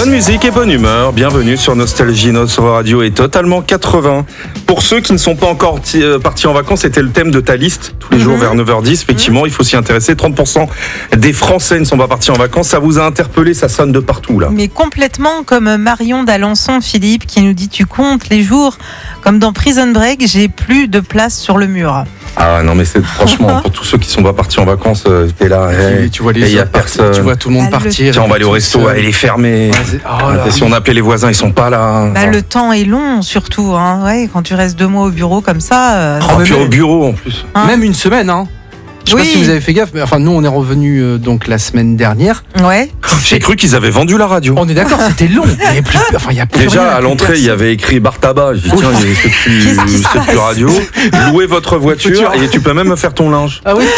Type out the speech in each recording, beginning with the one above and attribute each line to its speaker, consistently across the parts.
Speaker 1: Bonne musique et bonne humeur, bienvenue sur Nostalgie, notre radio est totalement 80. Pour ceux qui ne sont pas encore partis en vacances, c'était le thème de ta liste, tous les jours vers 9h10, effectivement, il faut s'y intéresser, 30% des Français ne sont pas partis en vacances, ça vous a interpellé, ça sonne de partout là.
Speaker 2: Mais complètement, comme Marion d'Alençon, Philippe, qui nous dit tu comptes les jours, comme dans Prison Break, j'ai plus de place sur le mur.
Speaker 1: Ah non mais c'est franchement, pour tous ceux qui ne sont pas partis en vacances, t'es là,
Speaker 3: tu vois
Speaker 1: il y a personne.
Speaker 3: Tu vois tout le monde partir.
Speaker 1: Tiens, on va aller au resto, il est fermé.
Speaker 3: Ouais,
Speaker 1: si on appelait les voisins, ils sont pas là.
Speaker 2: Bah, le temps est long surtout, hein. Ouais, quand tu restes 2 mois au bureau comme ça.
Speaker 1: Puis au bureau en plus.
Speaker 2: Hein.
Speaker 3: Même une semaine, hein. Je sais pas si vous avez fait gaffe, mais enfin nous on est revenus donc la semaine dernière.
Speaker 2: Ouais.
Speaker 1: J'ai cru qu'ils avaient vendu la radio.
Speaker 3: On est d'accord, c'était long. Il y a plus, il y a plus
Speaker 1: Déjà
Speaker 3: rien,
Speaker 1: à l'entrée, il y avait écrit bar tabac. J'ai dit tiens, c'est plus radio. Louez votre voiture et tu peux même me faire ton linge.
Speaker 3: Ah oui.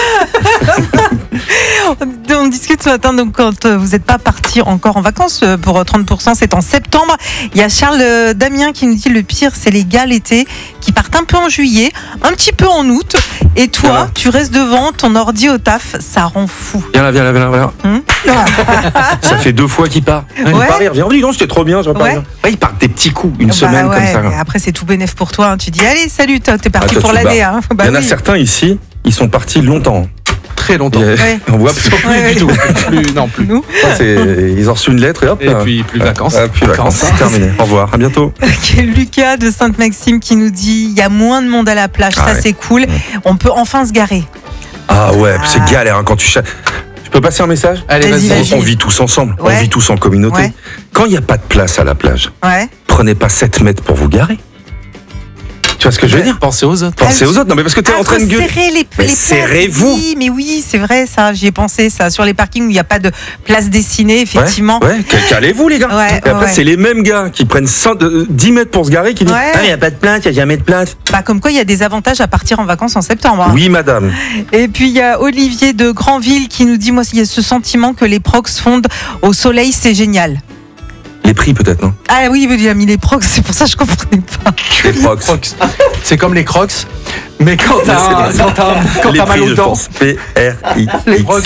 Speaker 2: On discute ce matin, donc quand vous n'êtes pas parti encore en vacances pour 30%, c'est en septembre. Il y a Charles Damien qui nous dit le pire, c'est les gars l'été qui partent un peu en juillet, un petit peu en août, et toi,
Speaker 1: voilà.
Speaker 2: Tu restes devant ton ordi au taf, ça rend fou.
Speaker 1: Viens là. Ça fait 2 fois qu'il part. Il part, il revient. Oh, dis donc, c'était trop bien. Il part des petits coups, une semaine comme ça.
Speaker 2: Après, c'est tout bénef pour toi. Hein. Tu dis, allez, salut, t'es parti pour l'année. Hein.
Speaker 1: Il y en a certains ici, ils sont partis longtemps.
Speaker 3: Très longtemps.
Speaker 1: On voit plus du tout.
Speaker 3: Plus.
Speaker 2: Nous.
Speaker 1: Ils ont reçu une lettre et hop.
Speaker 3: Et puis plus vacances.
Speaker 1: Plus vacances. C'est terminé. Au revoir. À bientôt.
Speaker 2: Lucas de Sainte-Maxime qui nous dit, il y a moins de monde à la plage. Ça, c'est cool. On peut enfin se garer.
Speaker 1: Ah ouais, c'est galère hein, quand tu... Je peux passer un message ?
Speaker 3: Allez, vas-y.
Speaker 1: On vit tous ensemble.
Speaker 2: Ouais.
Speaker 1: On vit tous en communauté.
Speaker 2: Ouais.
Speaker 1: Quand il n'y a pas de place à la plage, prenez pas 7 mètres pour vous garer. Tu vois ce que je veux dire ?
Speaker 3: Pensez aux autres.
Speaker 1: Pensez aux autres. Non, mais parce que t'es en train de gueuler.
Speaker 2: Mais
Speaker 1: serrez-vous.
Speaker 2: Oui, mais oui, c'est vrai, ça. J'y ai pensé, ça. Sur les parkings où il n'y a pas de place dessinée, effectivement.
Speaker 1: Ouais, calez-vous, les gars. Et après, c'est les mêmes gars qui prennent 10 mètres pour se garer qui disent il n'y a pas de place, il n'y a jamais de place.
Speaker 2: Bah, comme quoi, il y a des avantages à partir en vacances en septembre. Hein.
Speaker 1: Oui, madame.
Speaker 2: Et puis, il y a Olivier de Granville qui nous dit moi, il y a ce sentiment que les procs fondent au soleil, c'est génial.
Speaker 1: Les prix, peut-être, non ?
Speaker 2: Ah oui, il a mis les procs, c'est pour ça que je ne comprenais pas.
Speaker 1: Les procs.
Speaker 3: C'est comme les crocs, mais quand t'as mal aux dents.
Speaker 1: P-R-I.
Speaker 3: Les procs.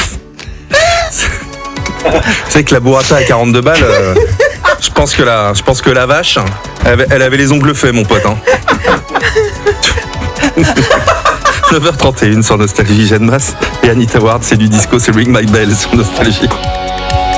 Speaker 1: Tu sais que la burrata à 42 balles, je pense que la vache, elle avait les ongles faits, mon pote. Hein. 9h31 sur Nostalgie, Jeanne Masse et Anita Ward, c'est du disco, c'est Ring My Bell sur Nostalgie.